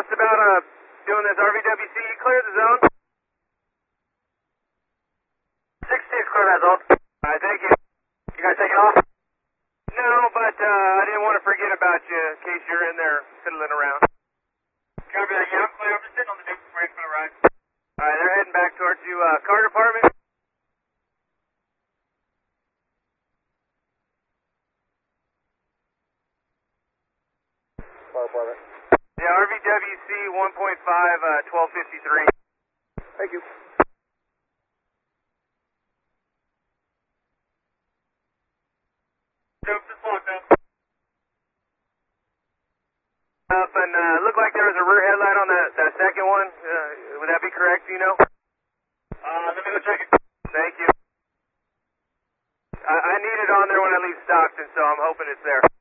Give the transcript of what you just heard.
just about doing this RVWC. You cleared the zone? 6-6, clear that zone. Alright, thank you. You guys taking off? No, but I didn't want to forget about you in case you're in there fiddling around. Copy that. Yeah, I'm clear. I'm just sitting on the Duke break for the ride. Alright, they're heading back towards you. Car department? Car department. Yeah, RVWC 1.5, 1253. Thank you. Duke, just locked up. Up and looked like there was a rear headlight on that second one. Would that be correct, you know? Let me go check it. Thank you. I need it on there when I leave Stockton, so I'm hoping it's there.